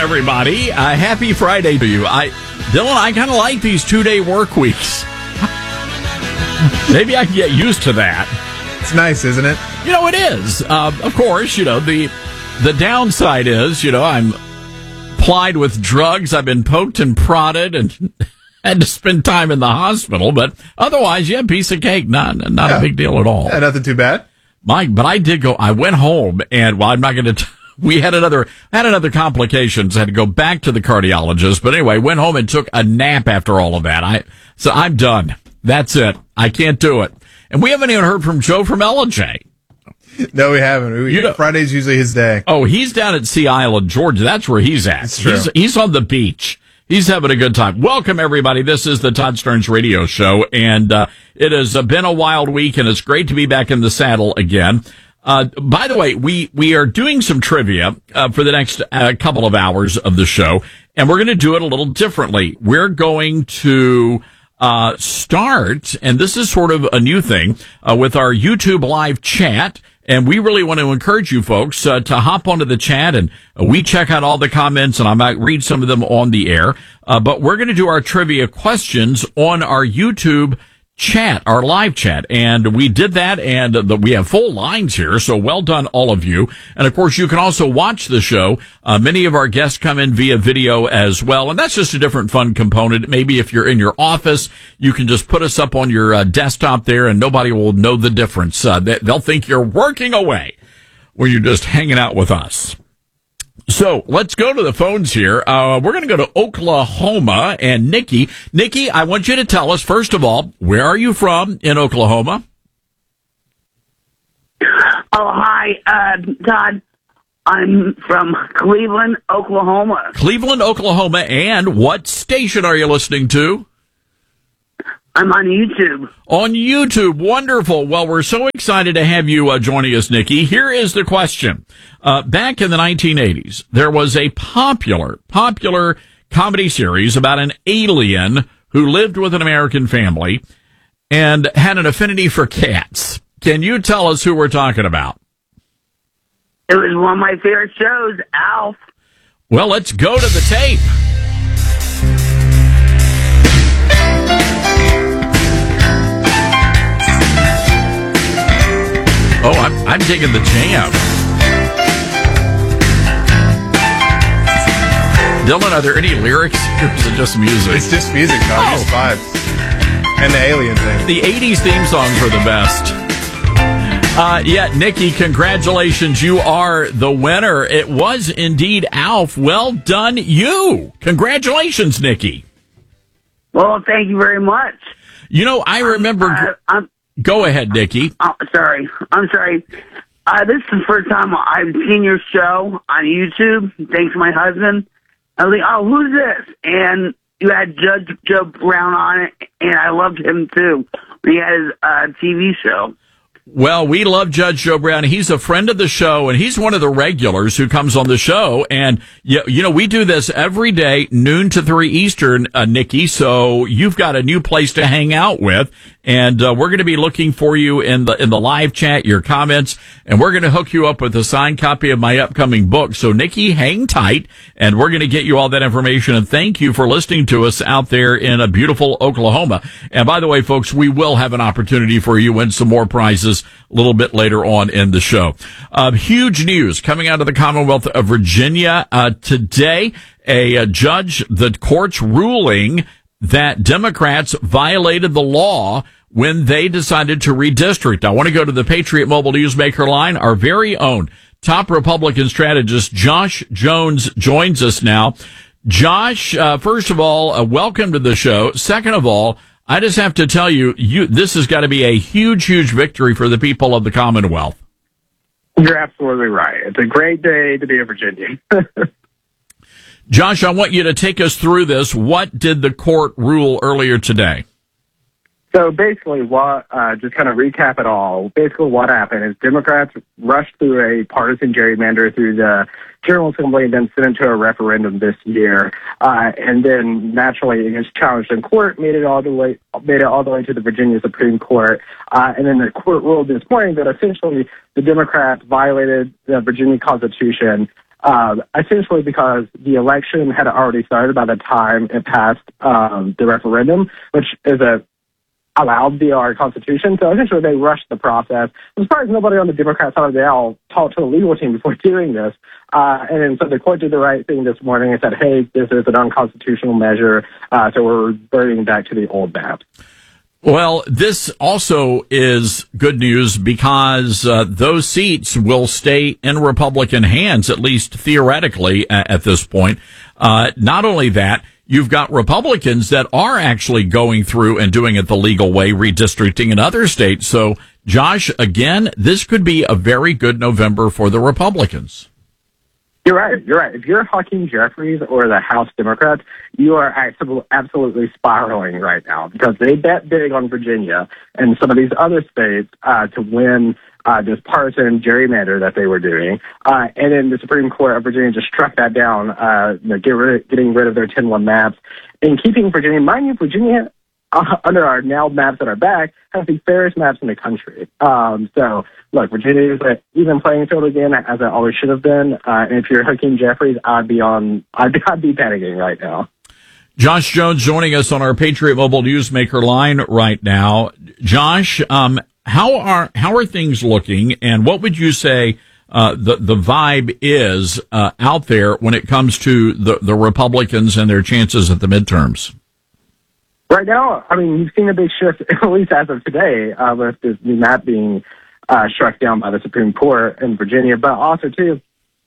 everybody. Happy Friday to you. Dylan, I kind of like these 2-day work weeks. Maybe I can get used to that. It's nice, isn't it? It is. Of course, the downside is, I'm plied with drugs. I've been poked and prodded and had to spend time in the hospital. But otherwise, piece of cake. Not a big deal at all. Nothing too bad. Mike, but I went home and, I'm not going to... We had another complications. I had to go back to the cardiologist. But anyway, went home and took a nap after all of that. So I'm done. That's it. I can't do it. And we haven't even heard from Joe from LJ. No, we haven't. Friday's usually his day. Oh, he's down at Sea Island, Georgia. That's where he's at. That's true. He's on the beach. He's having a good time. Welcome, everybody. This is the Todd Stearns Radio Show. And it has been a wild week, and it's great to be back in the saddle again. By the way, we are doing some trivia for the next couple of hours of the show, and we're going to do it a little differently. We're going to start, and this is sort of a new thing, with our YouTube live chat, and we really want to encourage you folks to hop onto the chat, and we check out all the comments, and I might read some of them on the air, but we're going to do our trivia questions on our YouTube chat, our live chat, and we did that, and we have full lines here, so well done, all of you. And of course, you can also watch the show. Many of our guests come in via video as well, and that's just a different fun component. Maybe if you're in your office, you can just put us up on your desktop there, and nobody will know the difference. They'll think you're working away when you're just hanging out with us. So let's go to the phones here. We're going to go to Oklahoma and Nikki. Nikki, I want you to tell us, first of all, where are you from in Oklahoma? Oh, hi, Todd. I'm from Cleveland, Oklahoma. Cleveland, Oklahoma. And what station are you listening to? I'm on YouTube. On YouTube. Wonderful. Well, we're so excited to have you joining us, Nikki. Here is the question. Back in the 1980s, there was a popular comedy series about an alien who lived with an American family and had an affinity for cats. Can you tell us who we're talking about? It was one of my favorite shows, Alf. Well, let's go to the tape. Oh, I'm digging the jam. Dylan, are there any lyrics, or is it just music? It's just music, Todd. It's vibes. And the alien thing. The 80s theme songs are the best. Nikki, congratulations. You are the winner. It was indeed Alf. Well done, you. Congratulations, Nikki. Well, thank you very much. I remember... Go ahead, Nikki. I'm sorry. This is the first time I've seen your show on YouTube, thanks to my husband. I was like, oh, who's this? And you had Judge Joe Brown on it, and I loved him, too. He had his TV show. Well, we love Judge Joe Brown. He's a friend of the show, and he's one of the regulars who comes on the show. And, we do this every day, noon to 3 Eastern, Nikki, so you've got a new place to hang out with. And we're going to be looking for you in the live chat, your comments, and we're going to hook you up with a signed copy of my upcoming book. So, Nikki, hang tight, and we're going to get you all that information. And thank you for listening to us out there in a beautiful Oklahoma. And by the way, folks, we will have an opportunity for you to win some more prizes a little bit later on in the show. Huge news coming out of the Commonwealth of Virginia today. The court's ruling that Democrats violated the law when they decided to redistrict. I want to go to the Patriot Mobile Newsmaker line. Our very own top Republican strategist, Josh Jones, joins us now. Josh, first of all, welcome to the show. Second of all, I just have to tell you, this has got to be a huge, huge victory for the people of the Commonwealth. You're absolutely right. It's a great day to be a Virginian. Josh, I want you to take us through this. What did the court rule earlier today? So basically, just kind of recap it all. Basically, what happened is Democrats rushed through a partisan gerrymander through the General Assembly and then sent it to a referendum this year. And then naturally, it was challenged in court, made it all the way to the Virginia Supreme Court. And then the court ruled this morning that essentially the Democrats violated the Virginia Constitution essentially because the election had already started by the time it passed the referendum, which is allowed via our Constitution. So essentially they rushed the process. I'm surprised nobody on the Democrat side of the aisle talked to the legal team before doing this. And then so the court did the right thing this morning and said, hey, this is an unconstitutional measure, so we're reverting back to the old maps. Well, this also is good news because those seats will stay in Republican hands, at least theoretically at this point. Not only that, you've got Republicans that are actually going through and doing it the legal way, redistricting in other states. So, Josh, again, this could be a very good November for the Republicans. You're right. If you're Hakeem Jeffries or the House Democrats, you are absolutely spiraling right now because they bet big on Virginia and some of these other states to win this partisan gerrymander that they were doing. And then the Supreme Court of Virginia just struck that down, getting rid of their 10-1 maps and keeping Virginia. Mind you, Virginia, under our now maps that are back, has the fairest maps in the country. So, look, Virginia is an even playing field again, as it always should have been. And if you're Hakeem Jeffries, I'd be panicking right now. Josh Jones joining us on our Patriot Mobile Newsmaker line right now. Josh, how are things looking, and what would you say the vibe is out there when it comes to the Republicans and their chances at the midterms? Right now, I mean, you've seen a big shift, at least as of today, with this new map being struck down by the Supreme Court in Virginia. But also, too,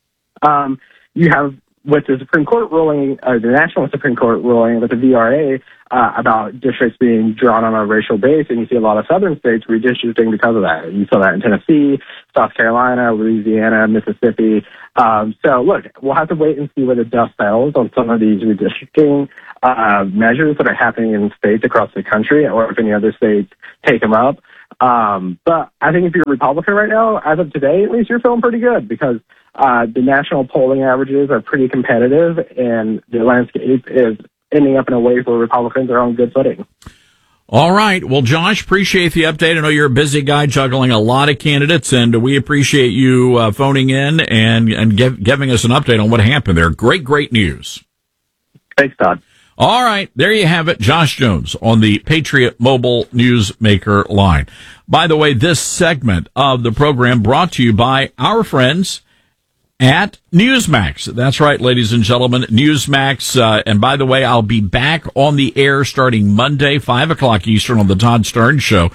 you have, with the Supreme Court ruling, the National Supreme Court ruling with the VRA about districts being drawn on a racial base, and you see a lot of southern states redistricting because of that. You saw that in Tennessee, South Carolina, Louisiana, Mississippi. So, look, we'll have to wait and see where the dust settles on some of these redistricting measures that are happening in states across the country, or if any other states take them up. But I think if you're a Republican right now, as of today, at least you're feeling pretty good because the national polling averages are pretty competitive, and the landscape is ending up in a way where Republicans are on good footing. All right. Well, Josh, appreciate the update. I know you're a busy guy juggling a lot of candidates, and we appreciate you phoning in and giving us an update on what happened there. Great news. Thanks, Todd. All right, there you have it. Josh Jones on the Patriot Mobile Newsmaker line. By the way, this segment of the program brought to you by our friends at Newsmax. That's right, ladies and gentlemen, Newsmax. And by the way, I'll be back on the air starting Monday, 5 o'clock Eastern on the Todd Stern Show.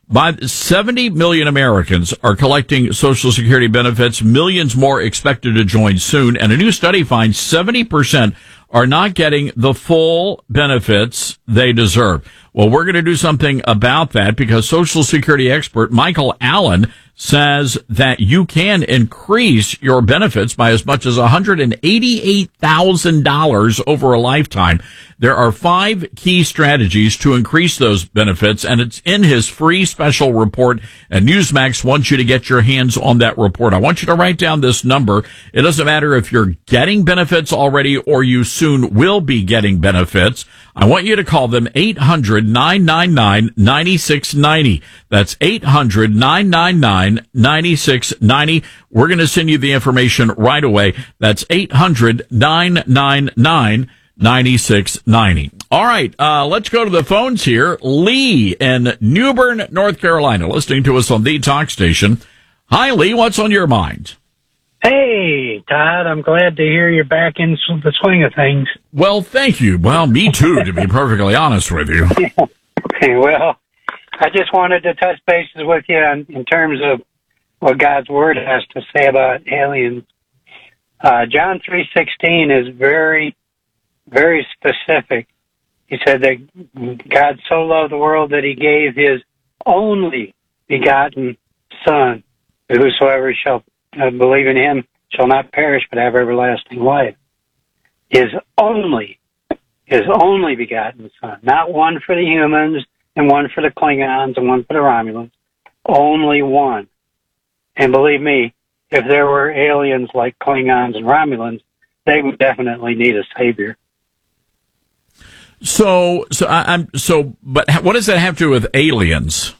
70 million Americans are collecting Social Security benefits, millions more expected to join soon, and a new study finds 70% are not getting the full benefits they deserve. Well, we're going to do something about that because Social Security expert Michael Allen says that you can increase your benefits by as much as $188,000 over a lifetime. There are 5 key strategies to increase those benefits, and it's in his free special report, and Newsmax wants you to get your hands on that report. I want you to write down this number. It doesn't matter if you're getting benefits already or you soon will be getting benefits. I want you to call them 800-999-9690. That's 800-999-9690. We're going to send you the information right away. That's 800-999-9690. All right, let's go to the phones here. Lee in New Bern, North Carolina, listening to us on the talk station. Hi, Lee. What's on your mind? Hey, Todd, I'm glad to hear you're back in the swing of things. Well, thank you. Well, me too, to be perfectly honest with you. Okay, well, I just wanted to touch bases with you in terms of what God's Word has to say about aliens. John 3:16 is very, very specific. He said that God so loved the world that he gave his only begotten Son, that whosoever shall believe in him shall not perish but have everlasting life. His only begotten Son. Not one for the humans and one for the Klingons and one for the Romulans. Only one. And believe me, if there were aliens like Klingons and Romulans, they would definitely need a savior. But what does that have to do with aliens?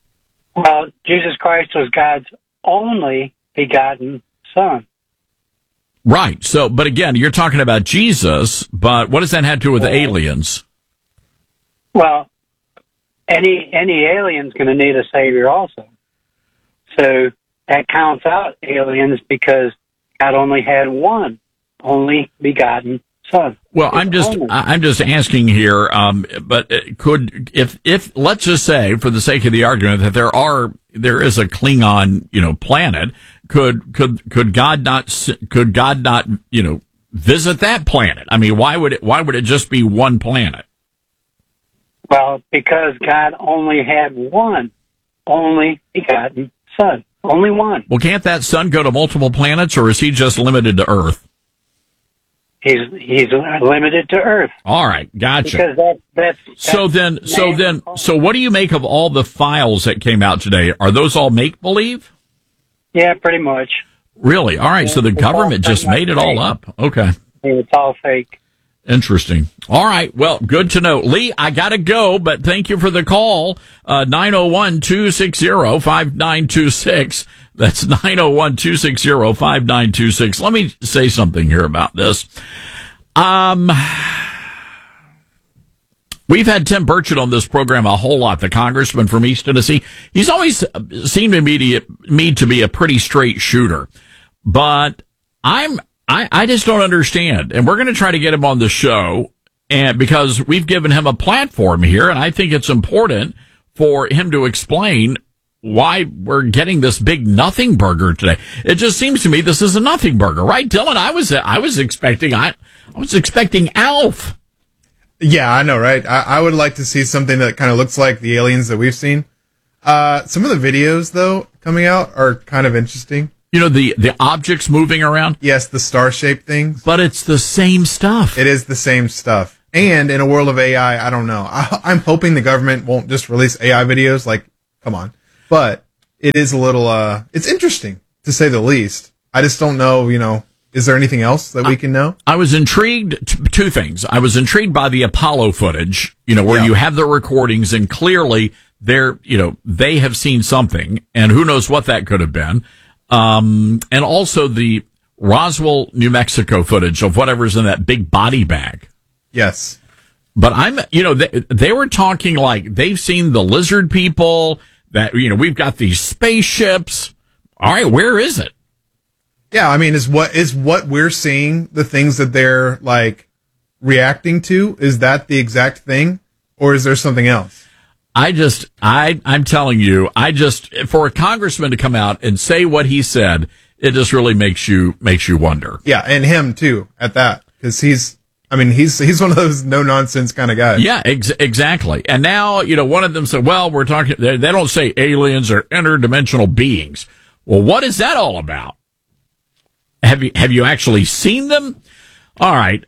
Well, Jesus Christ was God's only begotten Son. Right. So, but again, you're talking about Jesus, but what does that have to do with aliens? Well, any alien's going to need a savior also. So that counts out aliens because God only had one only begotten Son. Well, I'm just asking here, but could, if let's just say, for the sake of the argument, that there is a Klingon, planet, could God not, visit that planet? I mean, why would it just be one planet? Well, because God only had one only begotten Son. Only one. Well, can't that Son go to multiple planets, or is he just limited to Earth? He's limited to Earth. All right, gotcha. Because that's so what do you make of all the files that came out today? Are those all make believe? Yeah, pretty much. Really? All right. So the government just made it all up. Okay. It's all fake. Interesting. All right. Well, good to know. Lee, I got to go, but thank you for the call. 901-260-5926. That's 901-260-5926. Let me say something here about this. We've had Tim Burchett on this program a whole lot, the congressman from East Tennessee. He's always seemed to me to be a pretty straight shooter, but I just don't understand. And we're going to try to get him on the show, and because we've given him a platform here, and I think it's important for him to explain why we're getting this big nothing burger today. It just seems to me this is a nothing burger, right, Dylan? I was expecting Alf. Yeah, I know, right? I would like to see something that kind of looks like the aliens that we've seen. Some of the videos, though, coming out are kind of interesting. The objects moving around? Yes, the star-shaped things. But it's the same stuff. It is the same stuff. And in a world of AI, I don't know. I'm hoping the government won't just release AI videos. Like, come on. But it is a little, it's interesting, to say the least. I just don't know, is there anything else that we can know? I was intrigued, two things. I was intrigued by the Apollo footage, where you have the recordings, and clearly they have seen something, and who knows what that could have been. And also the Roswell, New Mexico footage of whatever's in that big body bag. Yes. But they were talking like they've seen the lizard people, that, we've got these spaceships. All right, where is it? Yeah, I mean, is what we're seeing the things that they're like reacting to? Is that the exact thing, or is there something else? I'm telling you, for a congressman to come out and say what he said, it just really makes you wonder. Yeah, and him too at that, because he's one of those no nonsense kind of guys. Yeah, exactly. And now, one of them said, well, we're talking, they don't say aliens or interdimensional beings. Well, what is that all about? Have you actually seen them? All right.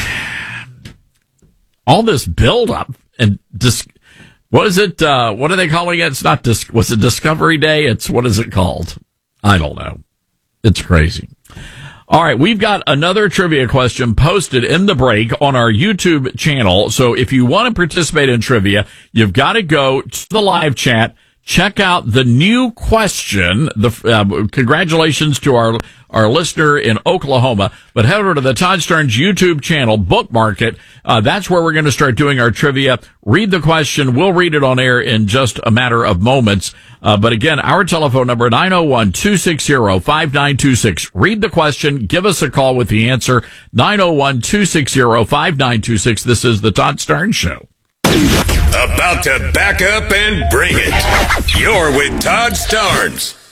All this buildup and what is it? What are they calling it? It's not was it Discovery Day? What is it called? I don't know. It's crazy. All right. We've got another trivia question posted in the break on our YouTube channel. So if you want to participate in trivia, you've got to go to the live chat. Check out the new question. Congratulations to our listener in Oklahoma. But head over to the Todd Starnes YouTube channel, bookmark it. That's where we're going to start doing our trivia. Read the question. We'll read it on air in just a matter of moments. But again, our telephone number, 901-260-5926. Read the question. Give us a call with the answer, 901-260-5926. This is the Todd Starnes Show. About to back up and bring it. You're with Todd Starnes.